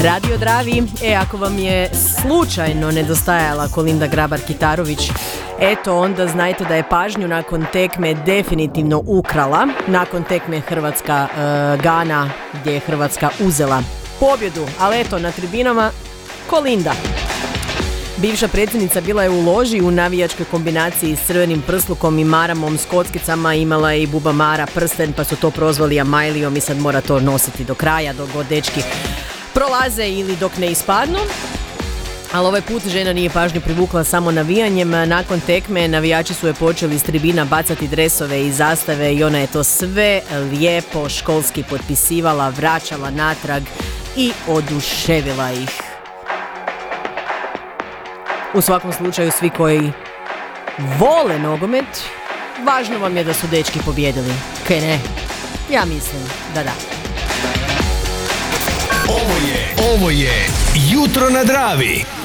Radio Dravi, ako vam je slučajno nedostajala Kolinda Grabar-Kitarović, eto onda znajte da je pažnju nakon tekme definitivno ukrala. Nakon tekme Hrvatska-Gana gdje je Hrvatska uzela pobjedu, ali eto na tribinama Kolinda. Bivša predsjednica bila je u loži u navijačkoj kombinaciji s crvenim prslukom i maramom s kockicama, imala je i Buba Mara prsten pa su to prozvali Amajlijom i sad mora to nositi do kraja dok god dečki prolaze ili dok ne ispadnu. Ali ovaj put žena nije pažnju privukla samo navijanjem. Nakon tekme navijači su je počeli s tribina bacati dresove i zastave i ona je to sve lijepo školski potpisivala, vraćala natrag i oduševila ih. U svakom slučaju svi koji vole nogomet, važno vam je da su dečki pobjedili. Kaj ne? Ja mislim da da. Ovo je Jutro na Dravi.